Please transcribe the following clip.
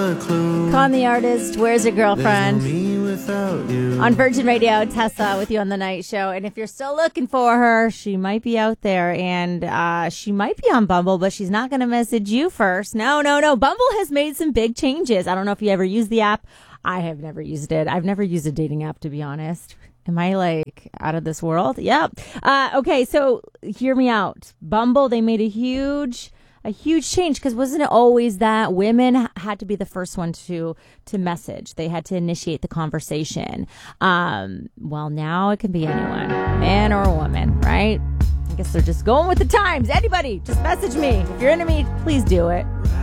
a clue. Con the Artist, Where's Your Girlfriend? There's no me without you. On Virgin Radio, Tessa with you on the night show. And if you're still looking for her, she might be out there, and she might be on Bumble, but she's not going to message you first. No. Bumble has made some big changes. I don't know if you ever used the app. I have never used it. I've never used a dating app, to be honest. Am I like out of this world? Yep. Okay, so hear me out. Bumble, they made a huge change, because wasn't it always that women had to be the first one to message? They had to initiate the conversation. Well, now it can be anyone, man or a woman, right? I guess they're just going with the times. Anybody, just message me. If you're into me, please do it.